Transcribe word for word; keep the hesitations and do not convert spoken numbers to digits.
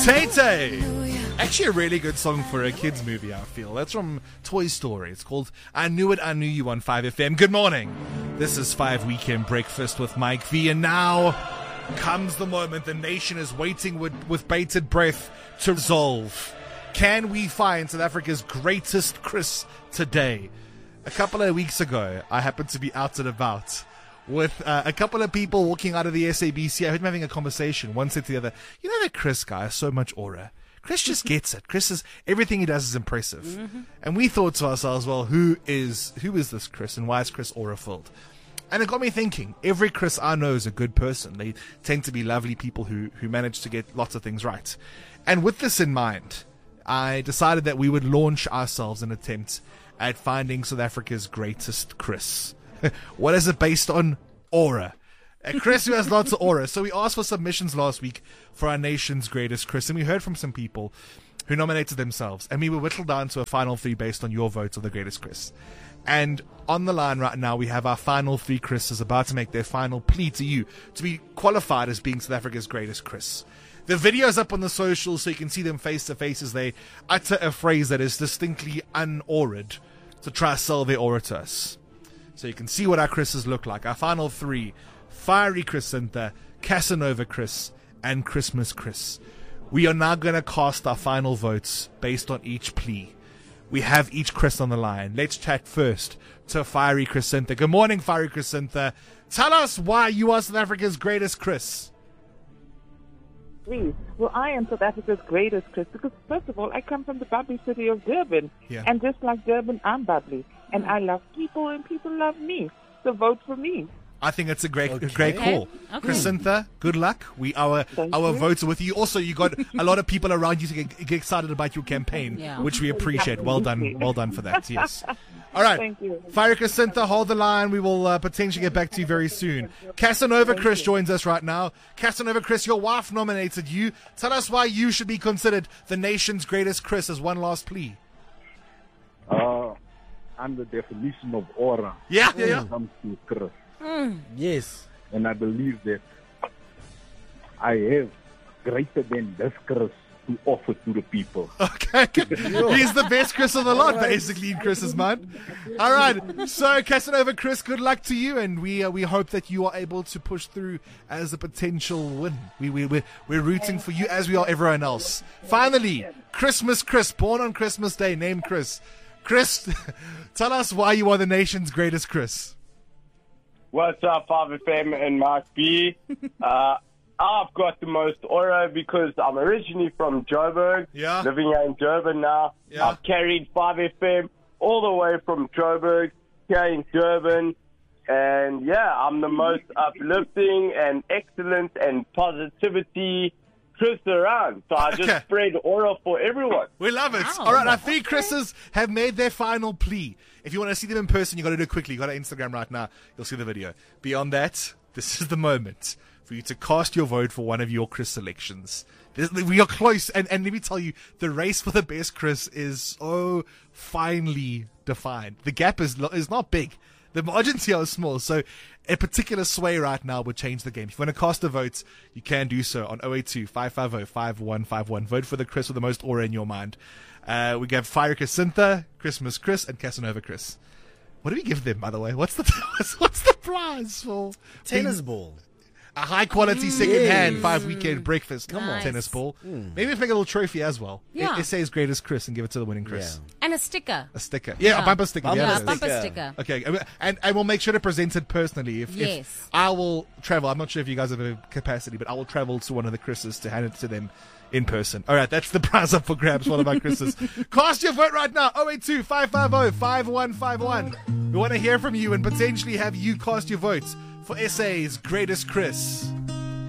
Tay-Tay. Actually a really good song for a kids movie, I feel. That's from Toy Story. It's called I Knew It, I Knew You on five F M. Good morning. This is five Weekend Breakfast with Mike V. And now comes the moment the nation is waiting with, with bated breath to resolve. Can we find South Africa's greatest Chris today? A couple of weeks ago, I happened to be out and about with uh, a couple of people walking out of the S A B C. I heard them having a conversation. One said to the other, you know that Chris guy has so much aura. Chris just gets it. Chris is, everything he does is impressive. Mm-hmm. And we thought to ourselves, well, who is who is this Chris and why is Chris aura-filled? And it got me thinking, every Chris I know is a good person. They tend to be lovely people who, who manage to get lots of things right. And with this in mind, I decided that we would launch ourselves an attempt at finding South Africa's greatest Chris. What is it based on? Aura. A Chris who has lots of aura. So we asked for submissions last week for our nation's greatest Chris, and we heard from some people who nominated themselves, and we were whittled down to a final three based on your votes of the greatest Chris. And on the line right now, we have our final three Chris's about to make their final plea to you to be qualified as being South Africa's greatest Chris. The video's up on the socials so you can see them face to face as they utter a phrase that is distinctly un-auraed to try to sell their aura to us. So you can see what our Chris's look like. Our final three: Fiery Chris Sintha, Casanova Chris, and Christmas Chris. We are now going to cast our final votes based on each plea. We have each Chris on the line. Let's chat first to Fiery Chris Sintha. Good morning, Fiery Chris Sintha. Tell us why you are South Africa's greatest Chris. Please. Well, I am South Africa's greatest Chris because, first of all, I come from the bubbly city of Durban. Yeah. And just like Durban, I'm bubbly. And I love people, and people love me. So vote for me. I think it's a great, Okay. a great call. Okay. Chris Sintha, good luck. We our Thank our you. votes are with you. Also, you got a lot of people around you to get, get excited about your campaign, Yeah. which we appreciate. Well done, well done for that. Yes. All right. Thank you. Fiery Chris Sintha, hold the line. We will uh, potentially get back to you very soon. Casanova Chris joins us right now. Casanova Chris, your wife nominated you. Tell us why you should be considered the nation's greatest Chris as one last plea. Uh, I'm the definition of aura Yeah, yeah, when yeah. it comes to Chris. Yes. And I believe that I have greater than this Chris to offer to the people. Okay. He's the best Chris of the lot, basically, in Chris's mind. All right. So, Casanova Chris, good luck to you, and we uh, we hope that you are able to push through as a potential win. We, we, we're, we're rooting for you as we are everyone else. Finally, Christmas Chris, born on Christmas Day, named Chris. Chris, tell us why you are the nation's greatest Chris. What's up, five F M and Mark B? Uh, I've got the most aura because I'm originally from Joburg, Yeah. living here in Durban now. Yeah. I've carried five F M all the way from Joburg here in Durban. And yeah, I'm the most uplifting and excellent and positivity Chris around. So I just Okay. spread aura for everyone. We love it. Wow. All right, our three Chris's have made their final plea. If you want to see them in person, you got to do it quickly. You got to Instagram right now. You'll see the video. Beyond that, this is the moment for you to cast your vote for one of your Chris selections. This, we are close, and, and let me tell you, the race for the best Chris is so finely defined. The gap is lo- is not big. The margins here are small, so a particular sway right now would change the game. If you want to cast a vote, you can do so on oh eight two, five five oh, five one five one. Vote for the Chris with the most aura in your mind. Uh, we have Fiery Chris Sintha, Christmas Chris, and Casanova Chris. What do we give them, by the way? What's the what's, what's the prize for Tennis being ball. a high quality second hand yes. five weekend breakfast Come on. tennis ball? Maybe we make a little trophy as well. Yeah. S A's greatest Chris and give it to the winning Chris. Yeah. And a sticker. A sticker, yeah, a Yeah. bumper sticker. Bumper yeah, Yeah, it a is. bumper sticker. sticker. Okay, and and we'll make sure to present it personally. If, Yes. if I will travel, I'm not sure if you guys have a capacity, but I will travel to one of the Chris's to hand it to them in person. All right, that's the prize up for grabs. One of my Chris's. Cast your vote right now. oh eight two, five five oh, five one five one. We want to hear from you and potentially have you cast your votes for S A's greatest Chris.